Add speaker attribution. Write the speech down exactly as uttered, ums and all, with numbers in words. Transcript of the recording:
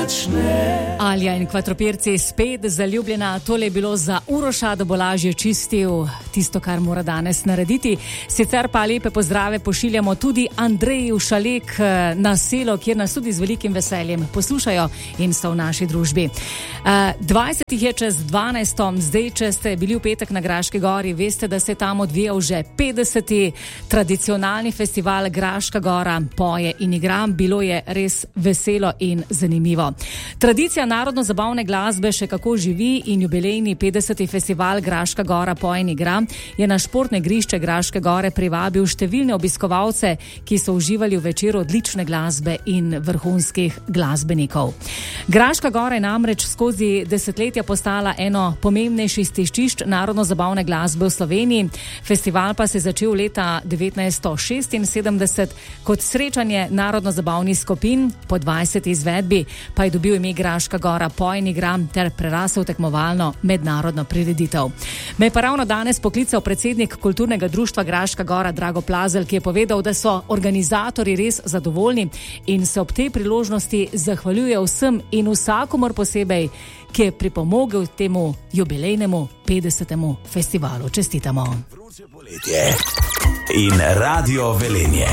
Speaker 1: začne.
Speaker 2: Alja in Kvatropirci spet zaljubljena. Tole je bilo za Uroša, da bo lažje čistil tisto, kar mora danes narediti. Sicer pa lepe pozdrave pošiljamo tudi Andreju Šalek na selo, kjer nas tudi z velikim veseljem poslušajo in so v naši družbi. dvajset je čez dvanajsto, zdaj, če ste bili v petek na Graški gori, veste, da se je tam odvijal že petdeseti tradicionalni festival Graška gora poje in igra. Bilo je res veselo in zanimivo. Tradicija narodno-zabavne glasbe še kako živi in jubilejni petdeseti festival Graška gora poje in igra je na športne igrišče Graške gore privabil številne obiskovalce, ki so uživali v večeru odlične glasbe in vrhunskih glasbenikov. Graška gora je namreč skozi desetletja postala eno pomembnejših stičišč narodno-zabavne glasbe v Sloveniji. Festival pa se je začel leta devetnajststo šestinsedemdeset kot srečanje narodno-zabavnih skupin, po dvajseti izvedbi pa je dobil ime Graška gora poje in igra ter prerasel tekmovalno mednarodno prireditev. Me je pa ravno danes poklical predsednik kulturnega društva Graška gora Drago Plazelj, ki je povedal, da so organizatorji res zadovoljni in se ob tej priložnosti zahvaljuje vsem in vsakomur posebej, ki je pripomogel temu jubilejnemu petdesetemu festivalu. Čestitamo.
Speaker 1: Vroče poletje in Radio Velenje.